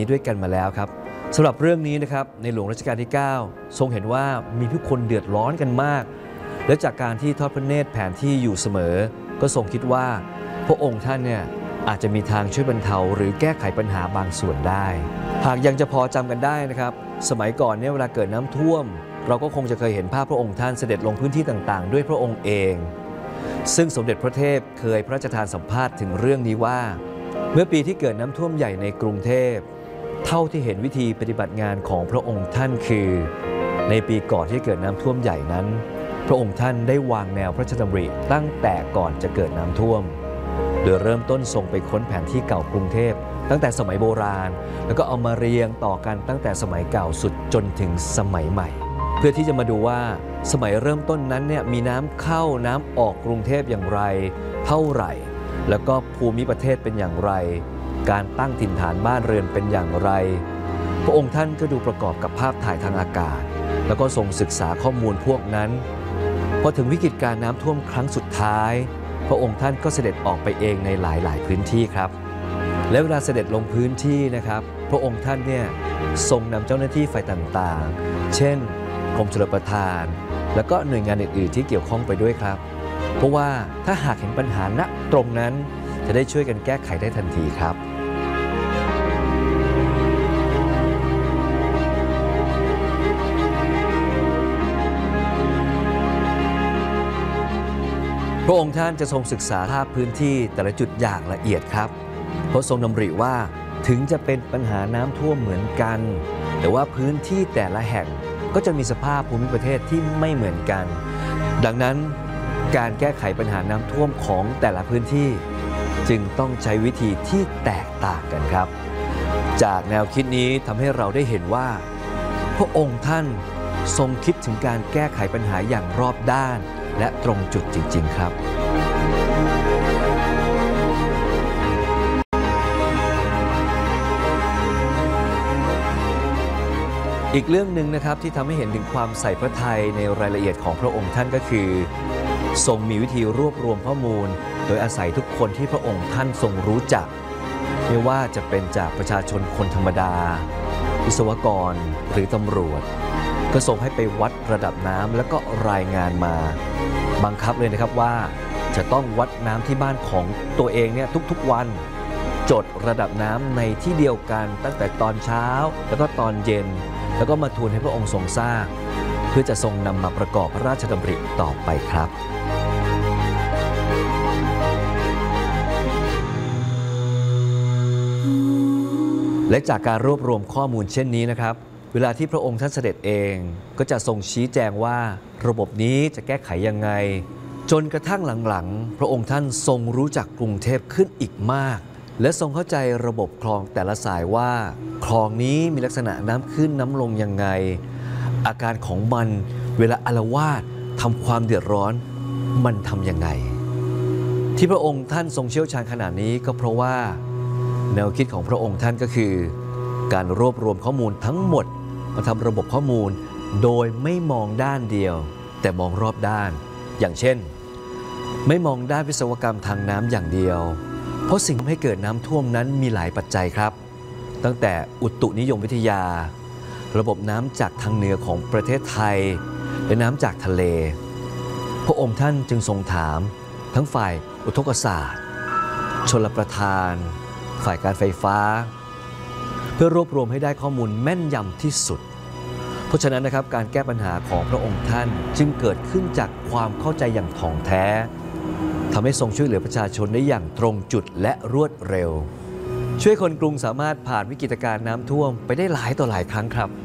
ด้วยกันมาแล้วครับสำหรับเรื่องนี้นะครับในหลวงรัชกาลที่ 9 ทรงเห็นว่ามีผู้คนเดือดร้อนกันมากและจากการที่ทอดพระเนตรแผนที่อยู่เสมอก็ทรงคิดว่าพระองค์ท่านเนี่ยอาจจะมีทางช่วยบรรเทาหรือแก้ไขปัญหาบางส่วนได้หากยังจะพอจำกันได้นะครับสมัยก่อนเนี่ยเวลาเกิดน้ำท่วมเราก็คงจะเคยเห็นภาพพระองค์ท่านเสด็จลงพื้นที่ต่างๆด้วยพระองค์เองซึ่งสมเด็จพระเทพเคยพระราชทานสัมภาษณ์ถึงเรื่องนี้ว่าเมื่อปีที่เกิดน้ำท่วมใหญ่ในกรุงเทพเท่าที่เห็นวิธีปฏิบัติงานของพระองค์ท่านคือในปีก่อนที่เกิดน้ำท่วมใหญ่นั้นพระองค์ท่านได้วางแนวพระราชดำริตั้งแต่ก่อนจะเกิดน้ำท่วมโดยเริ่มต้นทรงไปค้นแผนที่เก่ากรุงเทพตั้งแต่สมัยโบราณแล้วก็เอามาเรียงต่อกันตั้งแต่สมัยเก่าสุดจนถึงสมัยใหม่เพื่อที่จะมาดูว่าสมัยเริ่มต้นนั้นเนี่ยมีน้ำเข้าน้ำออกกรุงเทพอย่างไรเท่าไหร่แล้วก็ภูมิประเทศเป็นอย่างไรการตั้งถิ่นฐานบ้านเรือนเป็นอย่างไรพระองค์ท่านก็ดูประกอบกับภาพถ่ายทางอากาศแล้วก็ทรงศึกษาข้อมูลพวกนั้นพอถึงวิกฤตการน้ำท่วมครั้งสุดท้ายพระองค์ท่านก็เสด็จออกไปเองในหลายพื้นที่ครับและเวลาเสด็จลงพื้นที่นะครับพระองค์ท่านเนี่ยทรงนำเจ้าหน้าที่ฝ่ายต่างๆเช่นกรมชลประทานแล้วก็หน่วยงานอื่นๆที่เกี่ยวข้องไปด้วยครับเพราะว่าถ้าหากเห็นปัญหาณตรงนั้นจะได้ช่วยกันแก้ไขได้ทันทีครับพระองค์ท่านจะทรงศึกษาภาพพื้นที่แต่ละจุดอย่างละเอียดครับเพราะทรงดำริว่าถึงจะเป็นปัญหาน้ำท่วมเหมือนกันแต่ว่าพื้นที่แต่ละแห่งก็จะมีสภาพภูมิประเทศที่ไม่เหมือนกันดังนั้นการแก้ไขปัญหาน้ำท่วมของแต่ละพื้นที่จึงต้องใช้วิธีที่แตกต่างกันครับจากแนวคิดนี้ทำให้เราได้เห็นว่าพระองค์ท่านทรงคิดถึงการแก้ไขปัญหาอย่างรอบด้านและตรงจุดจริงๆครับอีกเรื่องหนึ่งนะครับที่ทำให้เห็นถึงความใส่พระทัยในรายละเอียดของพระองค์ท่านก็คือทรงมีวิธีรวบรวมข้อมูลโดยอาศัยทุกคนที่พระองค์ท่านทรงรู้จักไม่ว่าจะเป็นจากประชาชนคนธรรมดาวิศวกรหรือตำรวจก็ทรงให้ไปวัดระดับน้ำแล้วก็รายงานมาบังคับเลยนะครับว่าจะต้องวัดน้ำที่บ้านของตัวเองเนี่ยทุกๆวันจดระดับน้ำในที่เดียวกันตั้งแต่ตอนเช้าแล้วก็ตอนเย็นแล้วก็มาทูลให้พระองค์ทรงทราบเพื่อจะทรงนำมาประกอบพระราชดำริต่อไปครับและจากการรวบรวมข้อมูลเช่นนี้นะครับเวลาที่พระองค์ท่านเสด็จเองก็จะทรงชี้แจงว่าระบบนี้จะแก้ไขยังไงจนกระทั่งหลังๆพระองค์ท่านทรงรู้จักกรุงเทพขึ้นอีกมากและทรงเข้าใจระบบคลองแต่ละสายว่าคลองนี้มีลักษณะน้ำขึ้นน้ำลงยังไงอาการของมันเวลาอาละวาดทำความเดือดร้อนมันทำยังไงที่พระองค์ท่านทรงเชี่ยวชาญขนาดนี้ก็เพราะว่าแนวคิดของพระองค์ท่านก็คือการรวบรวมข้อมูลทั้งหมดมาทำระบบข้อมูลโดยไม่มองด้านเดียวแต่มองรอบด้านอย่างเช่นไม่มองด้านวิศวกรรมทางน้ำอย่างเดียวเพราะสิ่งที่ทำให้เกิดน้ำท่วมนั้นมีหลายปัจจัยครับตั้งแต่อุตุนิยมวิทยาระบบน้ำจากทางเหนือของประเทศไทยและน้ำจากทะเลพระองค์ท่านจึงทรงถามทั้งฝ่ายอุทกศาสตร์ชลประทานฝ่ายการไฟฟ้าเพื่อรวบรวมให้ได้ข้อมูลแม่นยำที่สุดเพราะฉะนั้นนะครับการแก้ปัญหาของพระองค์ท่านจึงเกิดขึ้นจากความเข้าใจอย่างถ่องแท้ทำให้ทรงช่วยเหลือประชาชนได้อย่างตรงจุดและรวดเร็วช่วยคนกรุงสามารถผ่านวิกฤตการณ์น้ำท่วมไปได้หลายต่อหลายครั้งครับ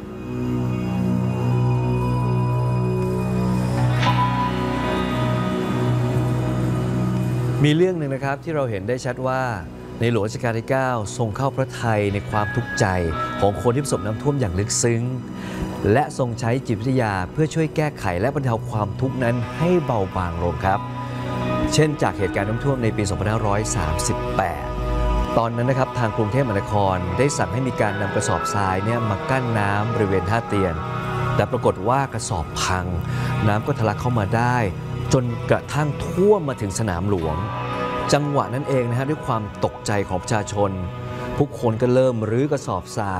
มีเรื่องหนึ่งนะครับที่เราเห็นได้ชัดว่าในหลวงรัชกาลที่ 9 ทรงเข้าพระทัยในความทุกข์ใจของคนที่ประสบน้ำท่วมอย่างลึกซึ้งและทรงใช้จิตวิทยาเพื่อช่วยแก้ไขและบรรเทาความทุกข์นั้นให้เบาบางลงครับเช่นจากเหตุการณ์น้ำท่วมในปี 2538 ตอนนั้นนะครับทางกรุงเทพมหานครได้สั่งให้มีการนำกระสอบทรายเนี่ยมากั้นน้ำบริเวณท่าเตียนแต่ปรากฏว่ากระสอบพังน้ำก็ทะลักเข้ามาได้จนกระทั่งท่วมมาถึงสนามหลวงจังหวะนั้นเองนะฮะด้วยความตกใจของประชาชนผู้คนก็เริ่มรื้อกระสอบทราย